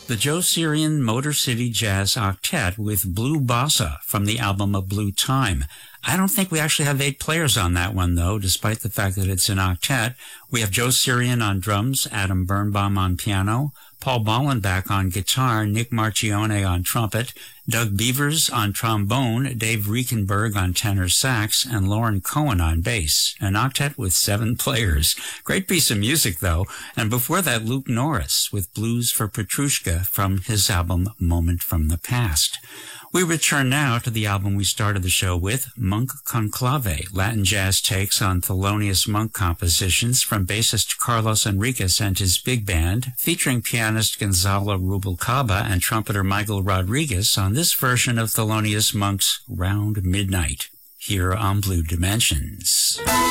The Joe Syrian Motor City Jazz Octet with Blue Bossa from the album A Blue Time. I don't think we actually have 8 players on that one, though, despite the fact that it's an octet. We have Joe Syrian on drums, Adam Birnbaum on piano, Paul Ballenbach on guitar, Nick Marchione on trumpet, Doug Beavers on trombone, Dave Riekenberg on tenor sax, and Lauren Cohen on bass. An octet with 7 players. Great piece of music, though. And before that, Luke Norris with Blues for Petrushka from his album Moment from the Past. We return now to the album we started the show with, Monk Conclave, Latin jazz takes on Thelonious Monk compositions from bassist Carlos Enriquez and his big band, featuring pianist Gonzalo Rubalcaba and trumpeter Michael Rodriguez on this version of Thelonious Monk's Round Midnight, here on Blue Dimensions.